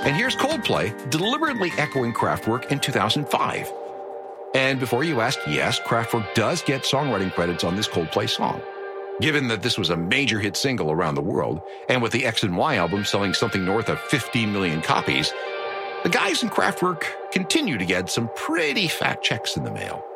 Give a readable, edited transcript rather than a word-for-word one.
And here's Coldplay deliberately echoing Kraftwerk in 2005. And before you ask, yes, Kraftwerk does get songwriting credits on this Coldplay song. Given that this was a major hit single around the world, and with the X and Y album selling something north of 15 million copies, the guys in Kraftwerk continue to get some pretty fat checks in the mail.